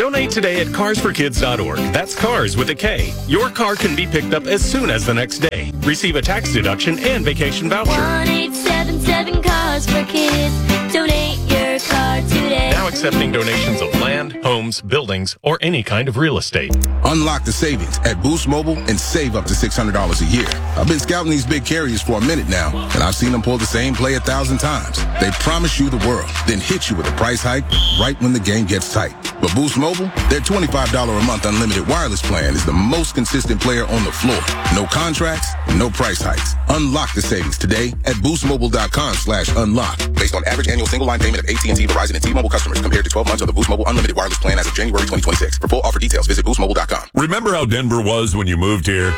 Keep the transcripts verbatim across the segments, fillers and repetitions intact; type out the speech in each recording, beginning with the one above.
Donate today at cars for kids dot org. That's cars with a K. Your car can be picked up as soon as the next day. Receive a tax deduction and vacation voucher. one eight seven seven cars for kids. Donate your car today. Now accepting donations of land, homes, buildings, or any kind of real estate. Unlock the savings at Boost Mobile and save up to six hundred dollars a year. I've been scouting these big carriers for a minute now, and I've seen them pull the same play a thousand times. They promise you the world, then hit you with a price hike right when the game gets tight. But Boost Mobile, their twenty-five dollars a month unlimited wireless plan is the most consistent player on the floor. No contracts, no price hikes. Unlock the savings today at boostmobile.com slash unlock. Based on average annual single line payment of A T and T, Verizon, and T-Mobile customers compared to twelve months of the Boost Mobile unlimited wireless plan as of January twenty twenty-six. For full offer details, visit boost mobile dot com. Remember how Denver was when you moved here?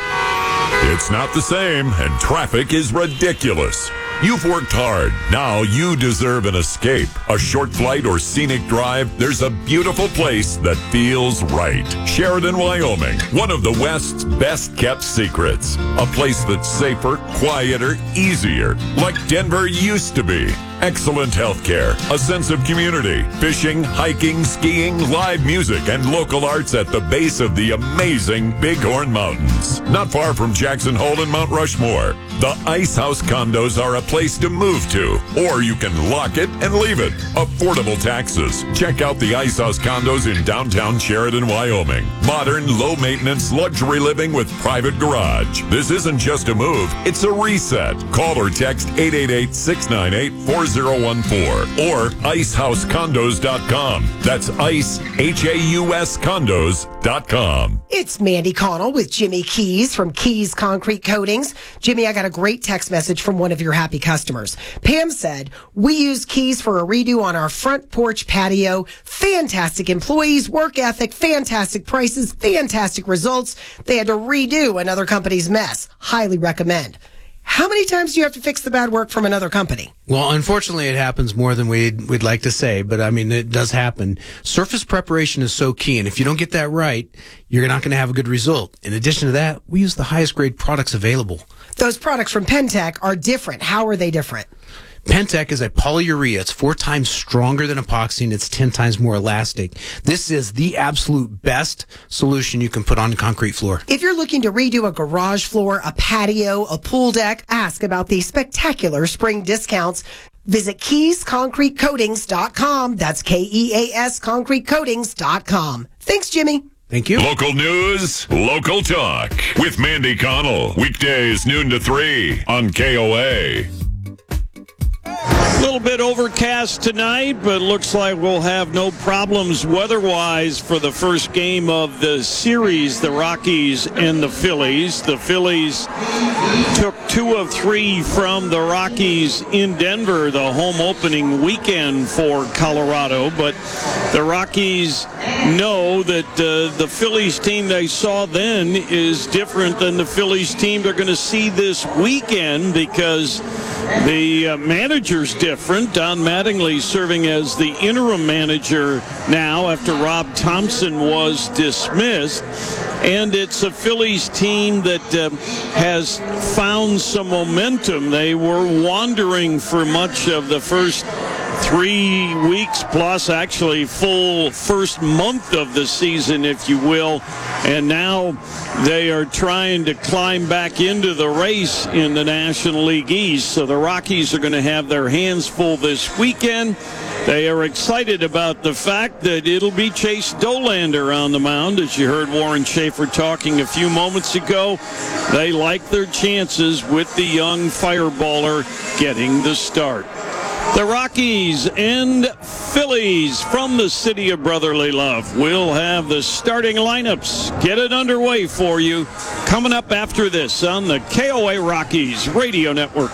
It's not the same, and traffic is ridiculous. You've worked hard. Now you deserve an escape. A short flight or scenic drive, there's a beautiful place that feels right. Sheridan, Wyoming, one of the West's best-kept secrets. A place that's safer, quieter, easier, like Denver used to be. Excellent health care, a sense of community, fishing, hiking, skiing, live music, and local arts at the base of the amazing Bighorn Mountains. Not far from Jackson Hole and Mount Rushmore. The Ice House condos are a place to move to, or you can lock it and leave it. Affordable taxes. Check out the Ice House condos in downtown Sheridan, Wyoming. Modern, low-maintenance, luxury living with private garage. This isn't just a move, it's a reset. Call or text eight eight eight, six nine eight, four zero one four or ice house condos dot com. That's ice, H A U S condos dot com. It's Mandy Connell with Jimmy Keys from Keys Concrete Coatings. Jimmy, I got a great text message from one of your happy customers. Pam said, we use Keys for a redo on our front porch patio. Fantastic employees, work ethic, fantastic prices, fantastic results. They had to redo another company's mess. Highly recommend. How many times do you have to fix the bad work from another company? Well, unfortunately, it happens more than we'd, we'd like to say, but I mean, it does happen. Surface preparation is so key, and if you don't get that right, you're not going to have a good result. In addition to that, we use the highest grade products available. Those products from Pentec are different. How are they different? Pentec is a polyurea. It's four times stronger than epoxy, and it's ten times more elastic. This is the absolute best solution you can put on a concrete floor. If you're looking to redo a garage floor, a patio, a pool deck, ask about these spectacular spring discounts. Visit keys concrete coatings dot com. That's K E A S concrete coatings dot com. Thanks, Jimmy. Thank you. Local news, local talk with Mandy Connell. Weekdays noon to three on K O A. A little bit overcast tonight, but looks like we'll have no problems weather-wise for the first game of the series, the Rockies and the Phillies. The Phillies took two of three from the Rockies in Denver, the home opening weekend for Colorado. But the Rockies know that uh, the Phillies team they saw then is different than the Phillies team they're going to see this weekend because the uh, manager's different. Don Mattingly serving as the interim manager now after Rob Thompson was dismissed. And it's a Phillies team that uh, has found some momentum. They were wandering for much of the first three weeks plus, actually full first month of the season, if you will. And now they are trying to climb back into the race in the National League East. So the Rockies are going to have their hands full this weekend. They are excited about the fact that it'll be Chase Dolander on the mound. As you heard Warren Schaefer talking a few moments ago, they like their chances with the young fireballer getting the start. The Rockies and Phillies from the city of brotherly love will have the starting lineups. Get it underway for you coming up after this on the K O A Rockies Radio Network.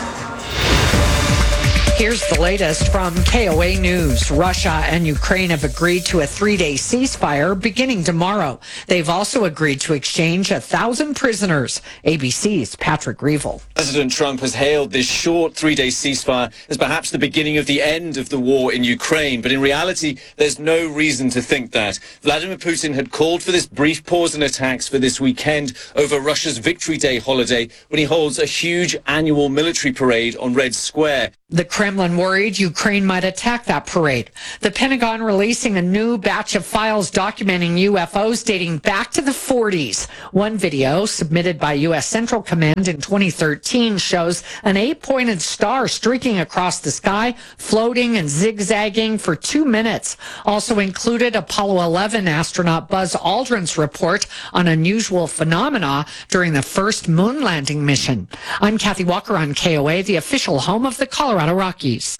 Here's the latest from K O A News. Russia and Ukraine have agreed to a three-day ceasefire beginning tomorrow. They've also agreed to exchange a thousand prisoners. A B C's Patrick Reevell. President Trump has hailed this short three-day ceasefire as perhaps the beginning of the end of the war in Ukraine. But in reality, there's no reason to think that. Vladimir Putin had called for this brief pause in attacks for this weekend over Russia's Victory Day holiday when he holds a huge annual military parade on Red Square. The Kremlin worried Ukraine might attack that parade. The Pentagon releasing a new batch of files documenting U F Os dating back to the forties. One video submitted by U S Central Command in twenty thirteen shows an eight-pointed star streaking across the sky, floating and zigzagging for two minutes. Also included Apollo eleven astronaut Buzz Aldrin's report on unusual phenomena during the first moon landing mission. I'm Kathy Walker on K O A, the official home of the Colorado Rockies.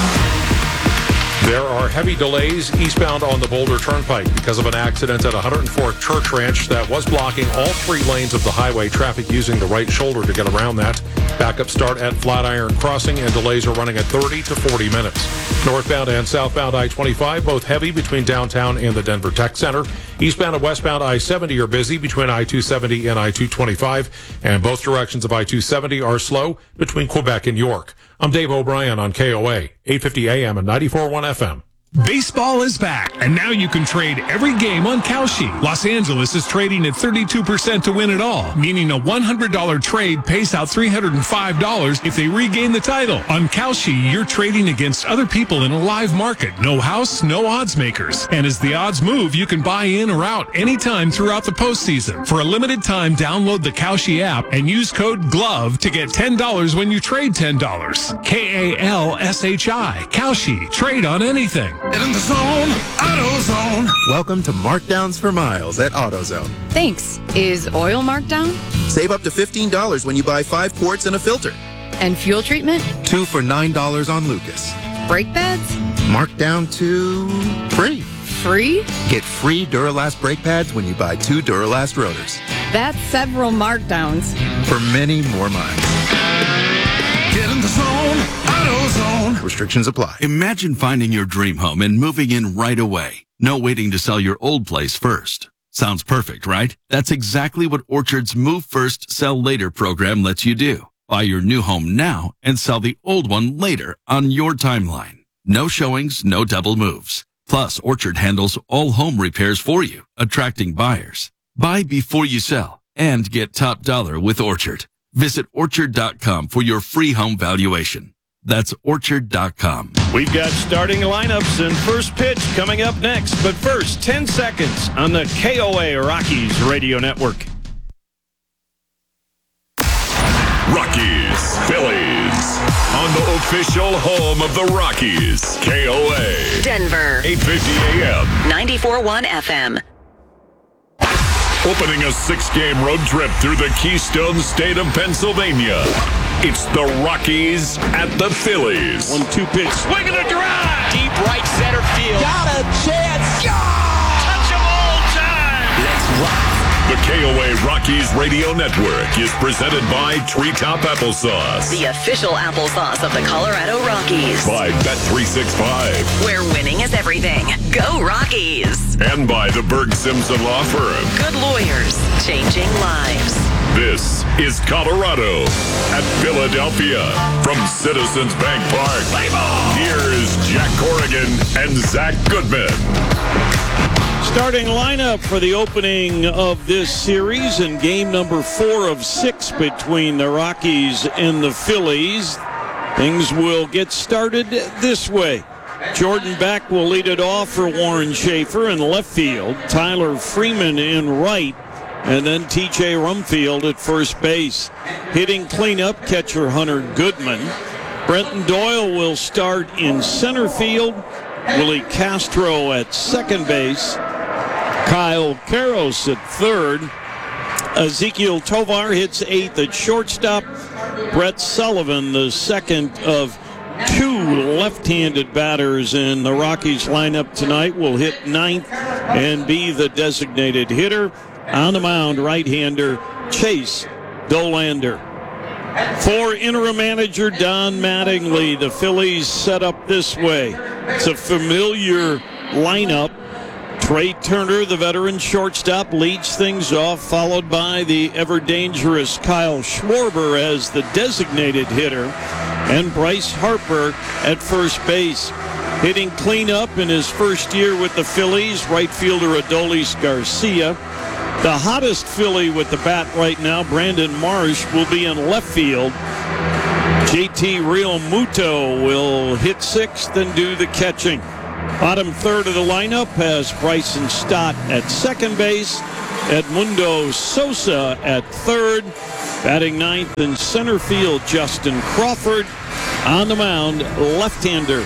There are heavy delays eastbound on the Boulder Turnpike because of an accident at one hundred fourth Church Ranch that was blocking all three lanes of the highway. Traffic using the right shoulder to get around that. Backup start at Flatiron Crossing, and delays are running at thirty to forty minutes. Northbound and southbound I twenty-five, both heavy between downtown and the Denver Tech Center. Eastbound and westbound I seventy are busy between I two seventy and I two twenty-five, and both directions of I two seventy are slow between Quebec and York. I'm Dave O'Brien on K O A, eight fifty A M and ninety-four point one F M. Baseball is back, and now you can trade every game on Kalshi. Los Angeles is trading at thirty-two percent to win it all, meaning a one hundred dollars trade pays out three hundred five dollars if they regain the title. On Kalshi, you're trading against other people in a live market. No house, no odds makers. And as the odds move, you can buy in or out anytime throughout the postseason. For a limited time, download the Kalshi app and use code GLOVE to get ten dollars when you trade ten dollars. K A L S H I. Kalshi. Trade on anything. Get in the zone, AutoZone. Welcome to Markdowns for Miles at AutoZone. Thanks. Is oil marked down? Save up to fifteen dollars when you buy five quarts and a filter. And fuel treatment? Two for nine dollars on Lucas. Brake pads? Marked down to free. Free? Get free Duralast brake pads when you buy two Duralast rotors. That's several markdowns. For many more miles. Get in the zone, AutoZone. Restrictions apply. Imagine finding your dream home and moving in right away. No waiting to sell your old place first. Sounds perfect, right? That's exactly what Orchard's Move First, Sell Later program lets you do. Buy your new home now and sell the old one later on your timeline. No showings, no double moves. Plus, Orchard handles all home repairs for you, attracting buyers. Buy before you sell and get top dollar with Orchard. Visit orchard dot com for your free home valuation. That's orchard dot com. We've got starting lineups and first pitch coming up next. But first, ten seconds on the K O A Rockies Radio Network. Rockies, Phillies, on the official home of the Rockies, K O A. Denver, eight fifty A M. ninety-four point one F M. Opening a six-game road trip through the Keystone State of Pennsylvania. It's the Rockies at the Phillies. One two pitch. Swing and a drive. Deep right center field. Got a chance. Yeah! Touch 'em all time. Let's rock. The K O A Rockies Radio Network is presented by Treetop Applesauce. The official applesauce of the Colorado Rockies. By Bet three sixty-five. Where winning is everything. Go Rockies. And by the Berg Simpson Law Firm. Good lawyers, changing lives. This is Colorado at Philadelphia from Citizens Bank Park. Play ball. Here's Jack Corrigan and Zach Goodman. Starting lineup for the opening of this series and game number four of six between the Rockies and the Phillies. Things will get started this way. Jordan Beck will lead it off for Warren Schaefer in left field. Tyler Freeman in right. And then T J Rumfield at first base. Hitting cleanup, catcher Hunter Goodman. Brenton Doyle will start in center field. Willie Castro at second base. Kyle Karros at third. Ezekiel Tovar hits eighth at shortstop. Brett Sullivan, the second of two left-handed batters in the Rockies lineup tonight, will hit ninth and be the designated hitter. On the mound, right-hander Chase Dolander. For interim manager Don Mattingly, the Phillies set up this way. It's a familiar lineup. Trey Turner, the veteran shortstop, leads things off, followed by the ever-dangerous Kyle Schwarber as the designated hitter, and Bryce Harper at first base. Hitting cleanup in his first year with the Phillies, right fielder Adolis Garcia. The hottest Philly with the bat right now, Brandon Marsh, will be in left field. J T Real Muto will hit sixth and do the catching. Bottom third of the lineup has Bryson Stott at second base, Edmundo Sosa at third, batting ninth in center field, Justin Crawford. On the mound, left-hander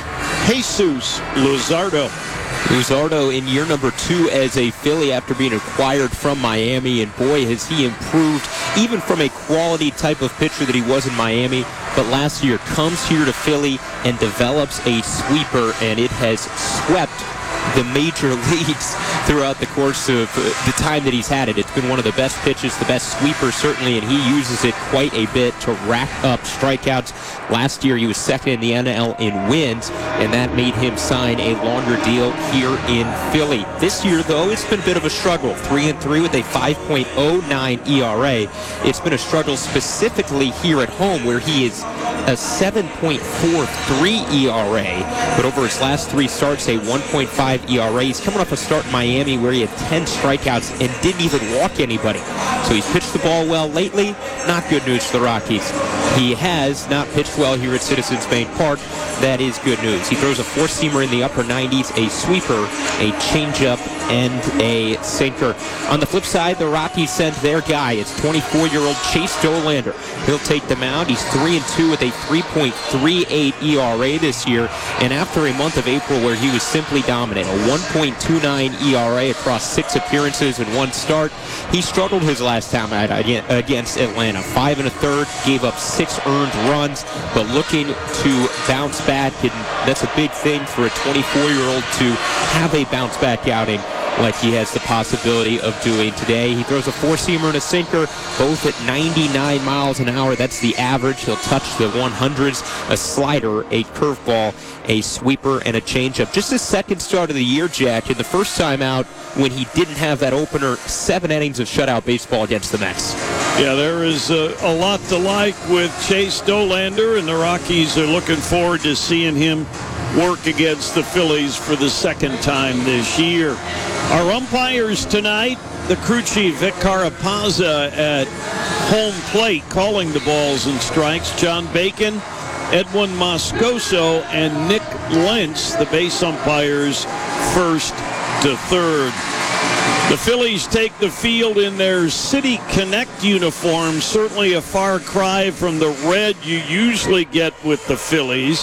Jesus Luzardo. Luzardo in year number two as a Philly after being acquired from Miami, and boy, has he improved even from a quality type of pitcher that he was in Miami. But last year comes here to Philly and develops a sweeper, and it has swept the major leagues throughout the course of the time that he's had it. It's been one of the best pitches, the best sweeper certainly, and he uses it quite a bit to rack up strikeouts. Last year he was second in the N L in wins, and that made him sign a longer deal here in Philly. This year, though, it's been a bit of a struggle. Three and three with a five point oh nine E R A. It's been a struggle specifically here at home, where he is a seven point four three E R A, but over his last three starts, a one point five E R A. He's coming off a start in Miami where he had ten strikeouts and didn't even walk anybody. So he's pitched the ball well lately. Not good news for the Rockies. He has not pitched well here at Citizens Bank Park. That is good news. He throws a four-seamer in the upper nineties, a sweeper, a changeup, and a sinker. On the flip side, the Rockies send their guy. It's twenty-four-year-old Chase Dollander. He'll take the mound. He's three and two with a three point three eight E R A this year. And after a month of April where he was simply dominant, a one point two nine E R A across six appearances and one start, he struggled his last time out against Atlanta. Five and a third, gave up six earned runs, but looking to bounce back, and that's a big thing for a twenty-four-year-old to have a bounce back outing like he has the possibility of doing today. He throws a four-seamer and a sinker, both at ninety-nine miles an hour. That's the average. He'll touch the one hundreds, a slider, a curveball, a sweeper, and a changeup. Just his second start of the year, Jack, and the first time out when he didn't have that opener, seven innings of shutout baseball against the Mets. Yeah, there is a, a lot to like with Chase Dollander, and the Rockies are looking forward to seeing him work against the Phillies for the second time this year. Our umpires tonight, the crew chief, Vic Carapazza at home plate, calling the balls and strikes. John Bacon, Edwin Moscoso, and Nick Lentz, the base umpires, first to third. The Phillies take the field in their City Connect uniform, certainly a far cry from the red you usually get with the Phillies.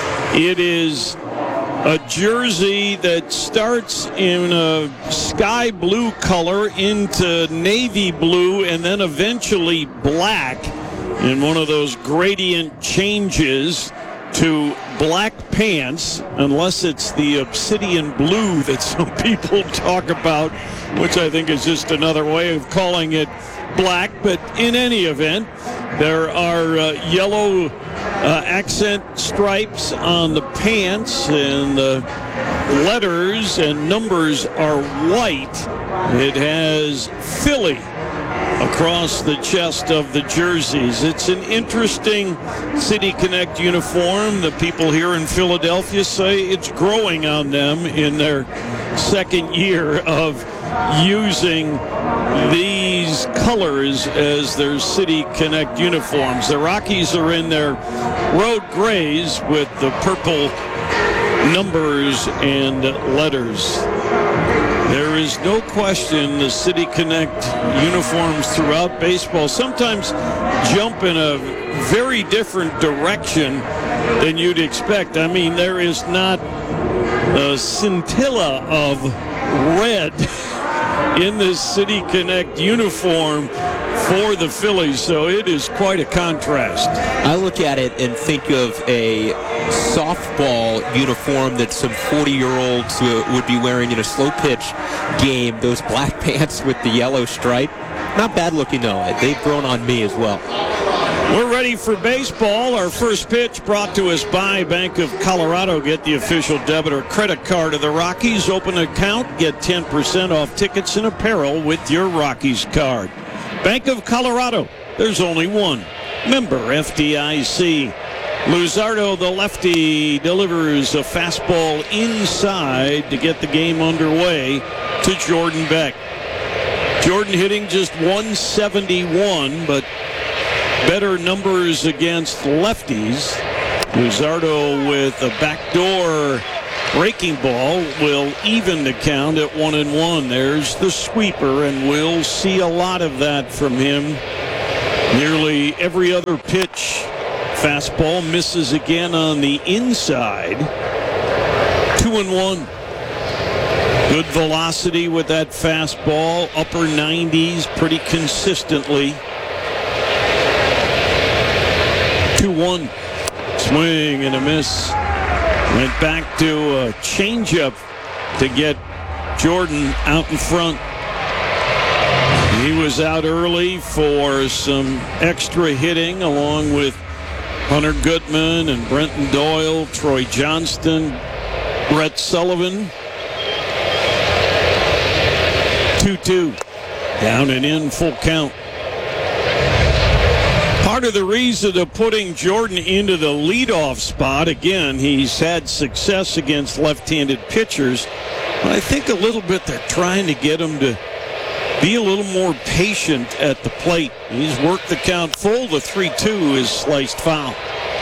It is a jersey that starts in a sky blue color into navy blue and then eventually black in one of those gradient changes to black pants, unless it's the obsidian blue that some people talk about, which I think is just another way of calling it black. But in any event, there are uh, yellow uh, accent stripes on the pants, and the letters and numbers are white. It has Philly across the chest of the jerseys. It's an interesting City Connect uniform. The people here in Philadelphia say it's growing on them in their second year of using these colors as their City Connect uniforms. The Rockies are in their road grays with the purple numbers and letters. There is no question the City Connect uniforms throughout baseball sometimes jump in a very different direction than you'd expect. I mean, there is not a scintilla of red in this City Connect uniform for the Phillies, so it is quite a contrast. I look at it and think of a softball uniform that some forty-year-olds uh, would be wearing in a slow pitch game, those black pants with the yellow stripe. Not bad looking, though. They've grown on me as well. We're ready for baseball. Our first pitch brought to us by Bank of Colorado. Get the official debit or credit card of the Rockies. Open an account. Get ten percent off tickets and apparel with your Rockies card. Bank of Colorado. There's only one. Member F D I C. Luzardo, the lefty, delivers a fastball inside to get the game underway to Jordan Beck. Jordan hitting just one seventy-one, but better numbers against lefties. Luzardo with a backdoor breaking ball will even the count at one and one. There's the sweeper, and we'll see a lot of that from him. Nearly every other pitch. Fastball misses again on the inside. Two and one. Good velocity with that fastball. Upper nineties pretty consistently. two one. Swing and a miss. Went back to a changeup to get Jordan out in front. He was out early for some extra hitting along with Hunter Goodman and Brenton Doyle, Troy Johnston, Brett Sullivan. two two. Down and in, full count. Part of the reason of putting Jordan into the leadoff spot, again, he's had success against left-handed pitchers, but I think a little bit they're trying to get him to be a little more patient at the plate. He's worked the count full. The three two is sliced foul.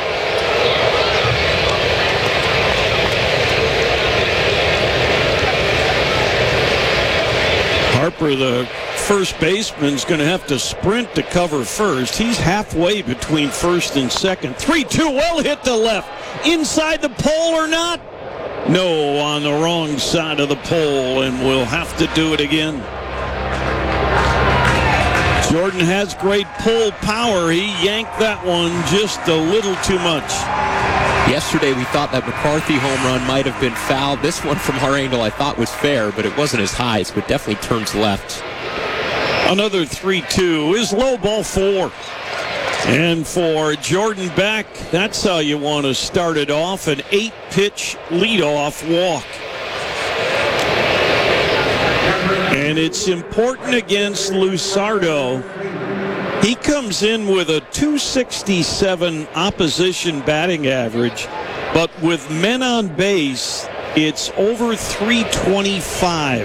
Harper, the first baseman's going to have to sprint to cover first. He's halfway between first and second. three two, well hit to left. Inside the pole or not? No, on the wrong side of the pole, and we'll have to do it again. Jordan has great pull power. He yanked that one just a little too much. Yesterday we thought that McCarthy home run might have been fouled. This one from our angle I thought was fair, but it wasn't as high, so it definitely turns left. Another three two is low, ball four. And for Jordan Beck, that's how you want to start it off, an eight-pitch leadoff walk. And it's important against Luzardo. He comes in with a two sixty-seven opposition batting average, but with men on base, it's over three twenty-five.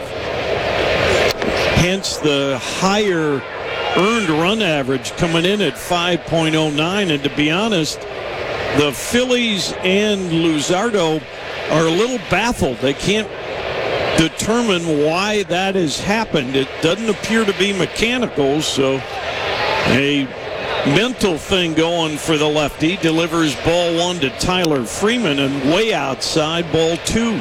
Hence the higher earned run average coming in at five point oh nine. And to be honest, the Phillies and Luzardo are a little baffled. They can't determine why that has happened. It doesn't appear to be mechanical, so a mental thing going for the lefty. Delivers ball one to Tyler Freeman, and way outside, ball two.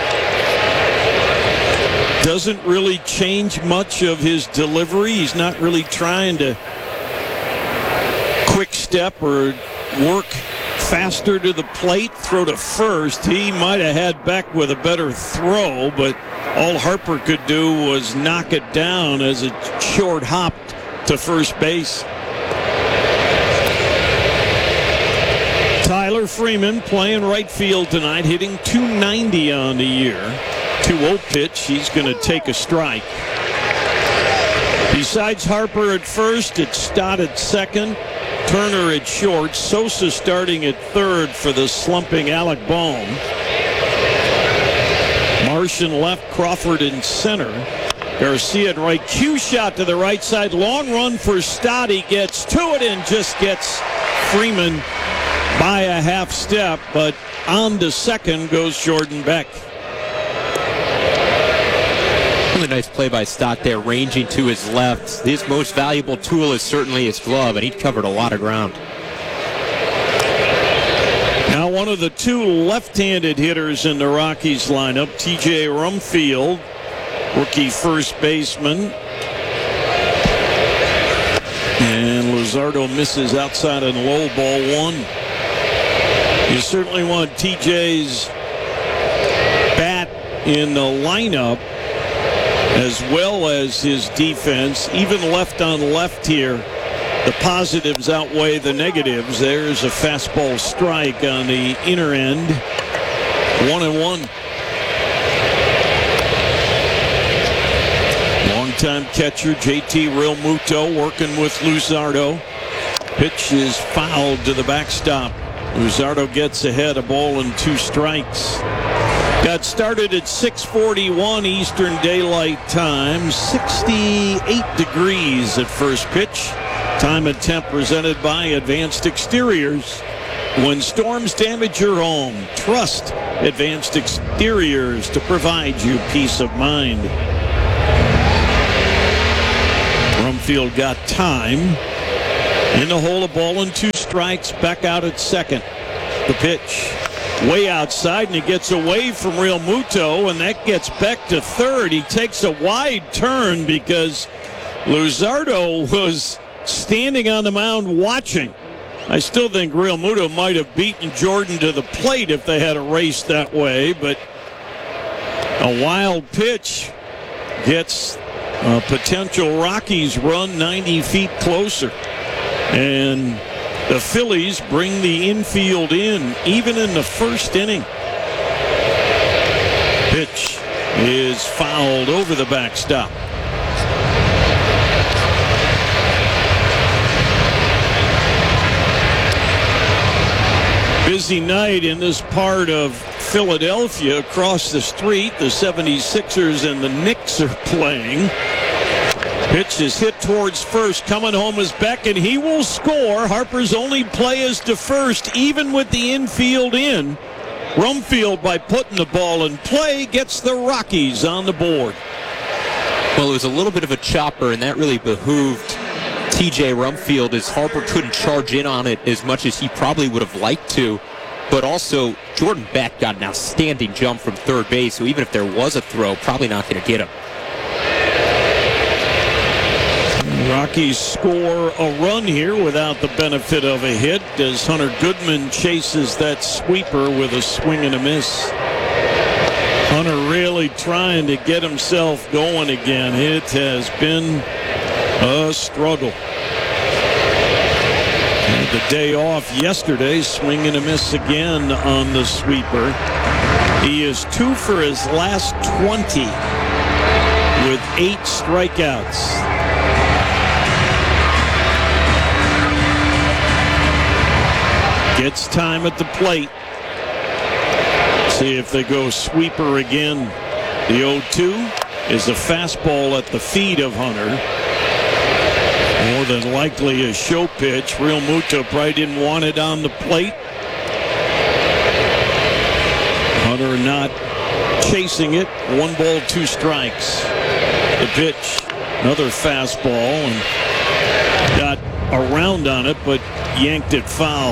Doesn't really change much of his delivery. He's not really trying to quick step or work faster to the plate, throw to first. He might have had Beck with a better throw, but all Harper could do was knock it down as it short hopped to first base. Tyler Freeman playing right field tonight, hitting two ninety on the year. two oh pitch, he's going to take a strike. Besides Harper at first, it's Stott at second, Turner at short, Sosa starting at third for the slumping Alec Bohm. Martian left, Crawford in center. Garcia at right, cue shot to the right side, long run for Stott. He gets to it and just gets Freeman by a half step, but on to second goes Jordan Beck. Really nice play by Stott there, ranging to his left. His most valuable tool is certainly his glove, and he covered a lot of ground. Now one of the two left-handed hitters in the Rockies lineup, T J Rumfield, rookie first baseman. And Luzardo misses outside on low, ball one. You certainly want T J's bat in the lineup, as well as his defense. Even left on left here, the positives outweigh the negatives. There's a fastball strike on the inner end. One and one. Longtime catcher J T Realmuto working with Luzardo. Pitch is fouled to the backstop. Luzardo gets ahead, a ball and two strikes. Got started at six forty-one Eastern Daylight Time. sixty-eight degrees at first pitch. Time and Temp presented by Advanced Exteriors. When storms damage your home, trust Advanced Exteriors to provide you peace of mind. Rumfield got time. In the hole, a ball and two strikes. Back out at second. The pitch way outside, and he gets away from Real Muto, and that gets Beck to third. He takes a wide turn because Luzardo was standing on the mound watching. I still think Real Muto might have beaten Jordan to the plate if they had a race that way, but a wild pitch gets a potential Rockies run ninety feet closer. And the Phillies bring the infield in, even in the first inning. Pitch is fouled over the backstop. Busy night in this part of Philadelphia. Across the street, the seventy-sixers and the Knicks are playing. Pitch is hit towards first. Coming home is Beck, and he will score. Harper's only play is to first, even with the infield in. Rumfield, by putting the ball in play, gets the Rockies on the board. Well, it was a little bit of a chopper, and that really behooved T J Rumfield, as Harper couldn't charge in on it as much as he probably would have liked to. But also, Jordan Beck got an outstanding jump from third base, so even if there was a throw, probably not going to get him. Rockies score a run here without the benefit of a hit as Hunter Goodman chases that sweeper with a swing and a miss. Hunter really trying to get himself going again. It has been a struggle. Had the day off yesterday, swing and a miss again on the sweeper. He is two for his last twenty with eight strikeouts. Gets time at the plate. See if they go sweeper again. The oh two is a fastball at the feet of Hunter. More than likely a show pitch. Real Muto probably didn't want it on the plate. Hunter not chasing it. One ball, two strikes. The pitch, another fastball, and got around on it, but yanked it foul.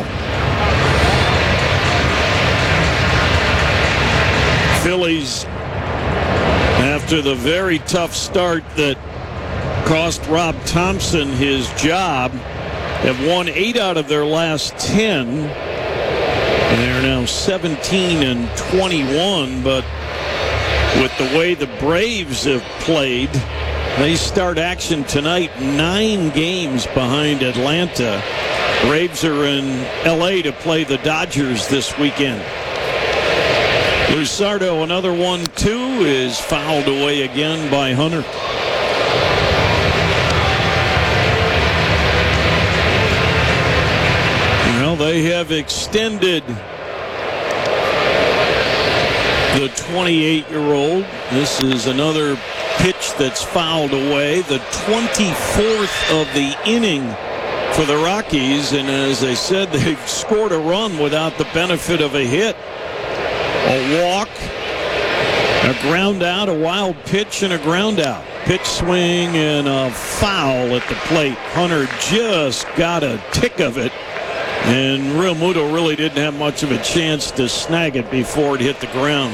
Phillies, after the very tough start that cost Rob Thompson his job, have won eight out of their last ten. They're now seventeen and twenty-one, but with the way the Braves have played, they start action tonight nine games behind Atlanta. Braves are in L A to play the Dodgers this weekend. Luzardo, another one two, is fouled away again by Hunter. Well, they have extended the twenty-eight-year-old. This is another pitch that's fouled away. The twenty-fourth of the inning for the Rockies. And as I said, they've scored a run without the benefit of a hit. A walk, a ground out, a wild pitch, and a ground out. Pitch swing and a foul at the plate. Hunter just got a tick of it, and Real Muto really didn't have much of a chance to snag it before it hit the ground.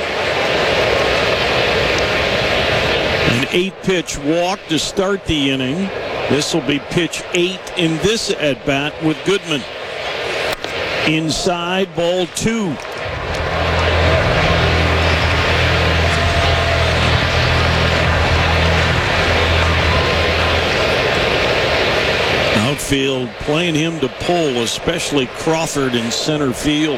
An eight-pitch walk to start the inning. This will be pitch eight in this at-bat with Goodman. Inside, ball two. Outfield playing him to pull, especially Crawford in center field.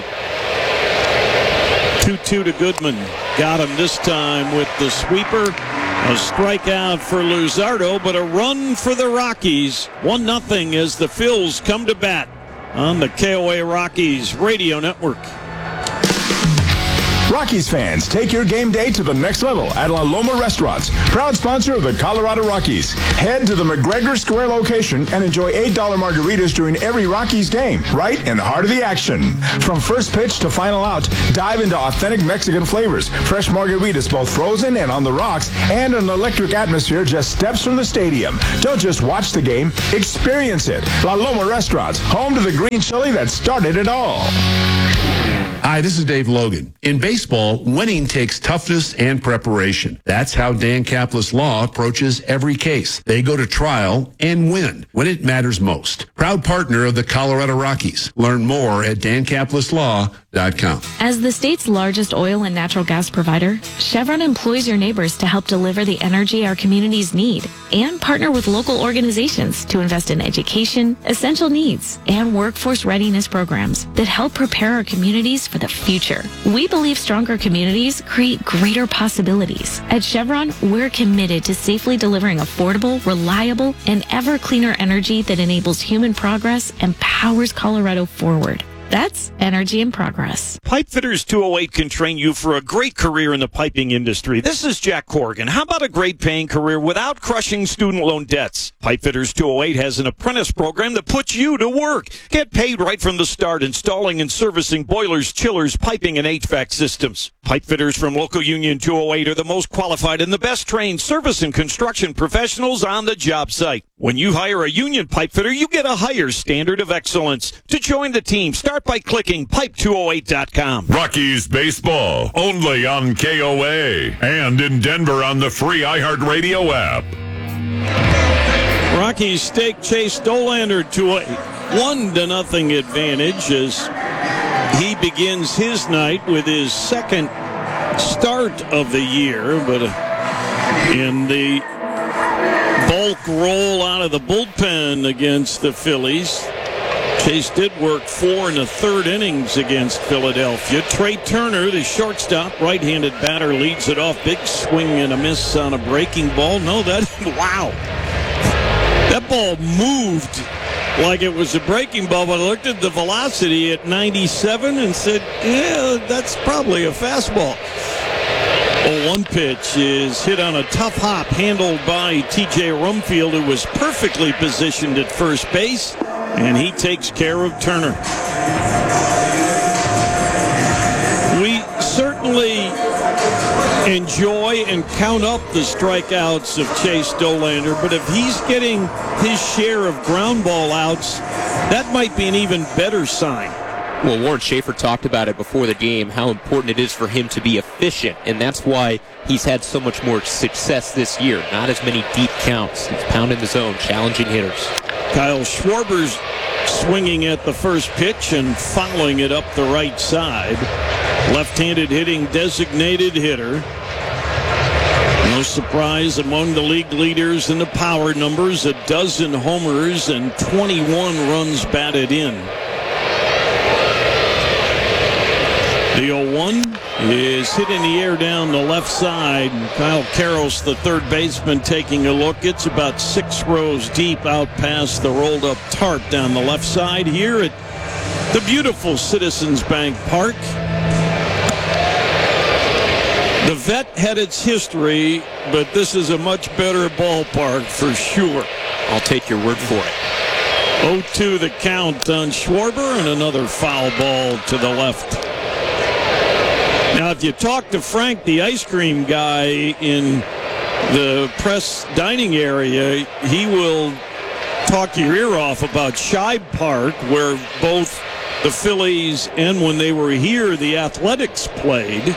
two two to Goodman. Got him this time with the sweeper. A strikeout for Luzardo, but a run for the Rockies. one nothing as the Phils come to bat on the K O A Rockies Radio Network. Rockies fans, take your game day to the next level at La Loma Restaurants, proud sponsor of the Colorado Rockies. Head to the McGregor Square location and enjoy eight dollar margaritas during every Rockies game, right in the heart of the action. From first pitch to final out, dive into authentic Mexican flavors, fresh margaritas both frozen and on the rocks, and an electric atmosphere just steps from the stadium. Don't just watch the game, experience it. La Loma Restaurants, home to the green chili that started it all. Hi, this is Dave Logan. In baseball, winning takes toughness and preparation. That's how Dan Caplis Law approaches every case. They go to trial and win when it matters most. Proud partner of the Colorado Rockies. Learn more at dan caplis law dot com. As the state's largest oil and natural gas provider, Chevron employs your neighbors to help deliver the energy our communities need and partner with local organizations to invest in education, essential needs, and workforce readiness programs that help prepare our communities for the future. We believe stronger communities create greater possibilities. At Chevron, we're committed to safely delivering affordable, reliable, and ever cleaner energy that enables human progress and powers Colorado forward. That's energy in progress. Pipefitters two oh eight can train you for a great career in the piping industry. This is Jack Corrigan. How about a great paying career without crushing student loan debts? Pipefitters two oh eight has an apprentice program that puts you to work. Get paid right from the start, installing and servicing boilers, chillers, piping, and H V A C systems. Pipefitters from Local Union two oh eight are the most qualified and the best trained service and construction professionals on the job site. When you hire a union pipefitter, you get a higher standard of excellence. To join the team, start by clicking pipe two oh eight dot com. Rockies baseball, only on K O A and in Denver on the free iHeartRadio app. Rockies stake Chase Dollander to a one to nothing advantage as he begins his night with his second start of the year, but in the bulk roll out of the bullpen against the Phillies. Chase did work four in the third innings against Philadelphia. Trey Turner, the shortstop, right-handed batter, leads it off. Big swing and a miss on a breaking ball. No, that, wow. That ball moved like it was a breaking ball, but I looked at the velocity at ninety-seven and said, yeah, that's probably a fastball. Oh, one pitch is hit on a tough hop handled by T J Rumfield, who was perfectly positioned at first base, and he takes care of Turner. We certainly enjoy and count up the strikeouts of Chase Dollander, but if he's getting his share of ground ball outs, that might be an even better sign. Well, Warren Schaefer talked about it before the game, how important it is for him to be efficient, and that's why he's had so much more success this year. Not as many deep counts. He's pounding the zone, challenging hitters. Kyle Schwarber's swinging at the first pitch and fouling it up the right side. Left-handed hitting designated hitter. No surprise among the league leaders in the power numbers, a dozen homers and twenty-one runs batted in. The oh one is hit in the air down the left side. Kyle Karros, the third baseman, taking a look. It's about six rows deep out past the rolled-up tarp down the left side here at the beautiful Citizens Bank Park. The Vet had its history, but this is a much better ballpark for sure. I'll take your word for it. oh two the count on Schwarber, and another foul ball to the left. Now, if you talk to Frank, the ice cream guy in the press dining area, he will talk your ear off about Shibe Park, where both the Phillies and when they were here, the Athletics played.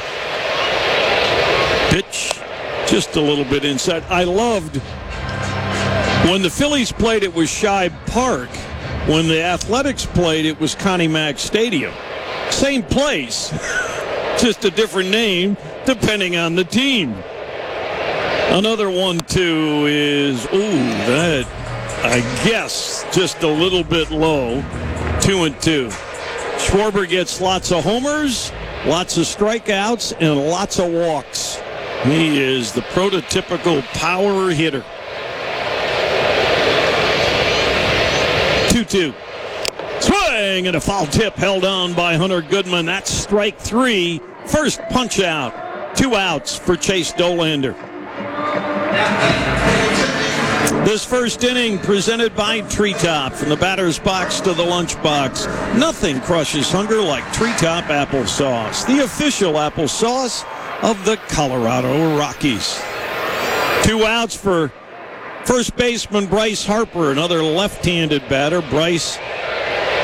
Pitch just a little bit inside. I loved when the Phillies played, it was Shibe Park. When the Athletics played, it was Connie Mack Stadium. Same place. Just a different name depending on the team. Another one, two is, ooh, that, I guess, just a little bit low. Two and two. Schwarber gets lots of homers, lots of strikeouts, and lots of walks. He is the prototypical power hitter. two two. Swing and a foul tip held on by Hunter Goodman. That's strike three First punch out. Two outs for Chase Dollander. This first inning presented by Treetop. From the batter's box to the lunchbox, nothing crushes hunger like Treetop applesauce, the official applesauce of the Colorado Rockies. Two outs for first baseman Bryce Harper, another left-handed batter. Bryce